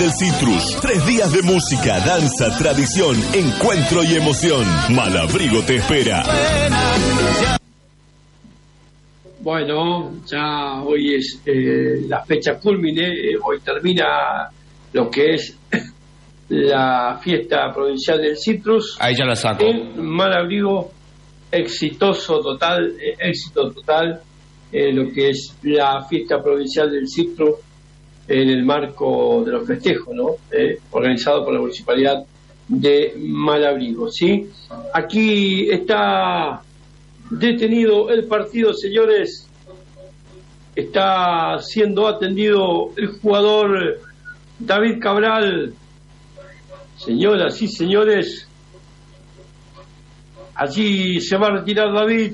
del Citrus. 3 días de música, danza, tradición, encuentro y emoción. Malabrigo te espera. Bueno, ya hoy es la fecha culmine, hoy termina lo que es la fiesta provincial del Citrus. Ahí ya la saco. En Malabrigo, éxito total, lo que es la fiesta provincial del Citrus en el marco de los festejos, ¿no? Organizado por la Municipalidad de Malabrigo, ¿sí? Aquí está detenido el partido, señores. Está siendo atendido el jugador David Cabral. Señoras y señores, allí se va a retirar David.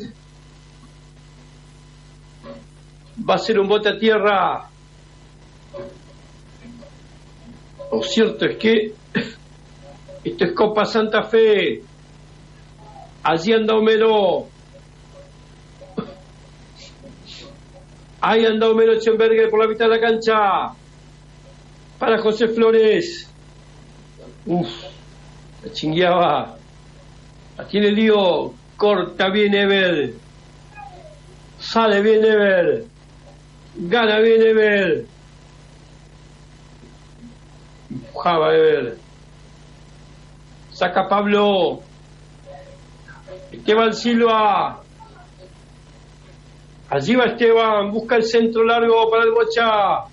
Va a ser un bote a tierra. Lo cierto es que esto es Copa Santa Fe. Allí anda Homero. Ahí anda Homero Echenberger por la mitad de la cancha. Para José Flores. La chingueaba. La tiene lío. Corta bien Ever. Sale bien Ever. Gana bien Ever. Empujaba Ever. Saca Pablo. Esteban Silva. Allí va Esteban. Busca el centro largo para el Bocha.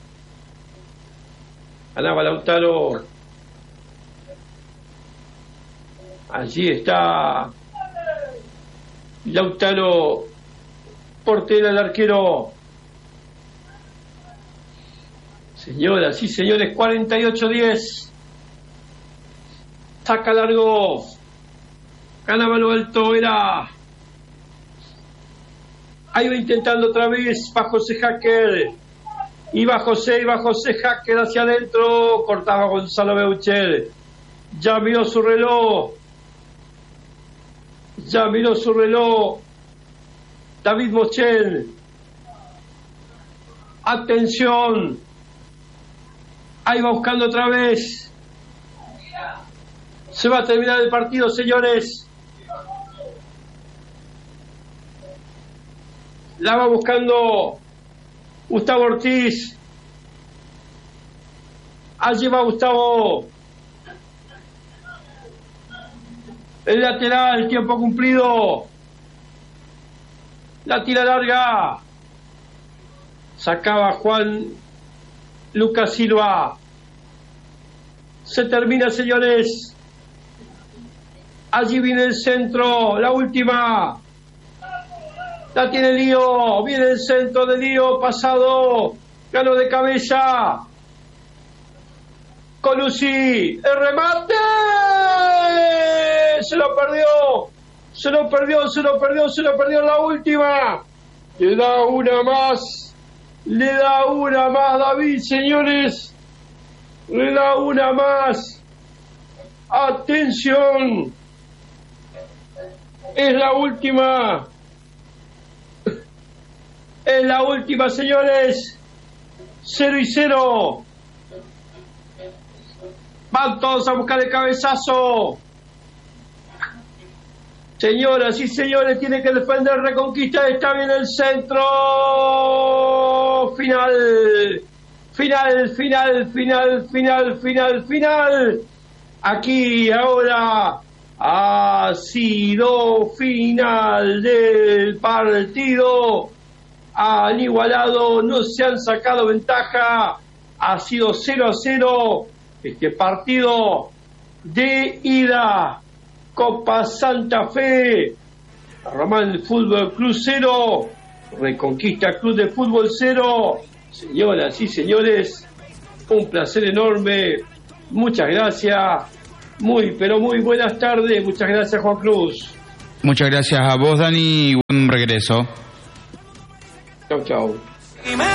Ganaba Lautaro. Allí está Lautaro. Portela el arquero. Señoras y señores, 48-10. Saca largo. Gana mano alto, era. Ahí va intentando otra vez. Va José Hacker. Iba José Hacker hacia adentro. Cortaba Gonzalo Beucher. Ya miró su reloj. David Mochel. Atención. Ahí va buscando otra vez. Se va a terminar el partido, señores. La va buscando Gustavo Ortiz. Allí va Gustavo. El lateral, tiempo cumplido. La tira larga. Sacaba Juan Lucas Silva. Se termina, señores. Allí viene el centro. La última. La tiene Lío. Viene el centro de Lío. Pasado. Ganó de cabeza. Colucci. El remate. Se lo perdió la última. Le da una más David, señores. Le da una más. Atención. Es la última, señores. 0-0. Van todos a buscar el cabezazo. Señoras y señores, tiene que defender Reconquista. Está bien el centro. Final. Aquí ahora ha sido final del partido. Han igualado, no se han sacado ventaja. Ha sido 0-0 este partido de ida. Copa Santa Fe, Román Fútbol Club 0, Reconquista Club de Fútbol 0. Señoras y señores, un placer enorme. Muchas gracias. Pero muy buenas tardes. Muchas gracias, Juan Cruz. Muchas gracias a vos, Dani, y buen regreso. Chau.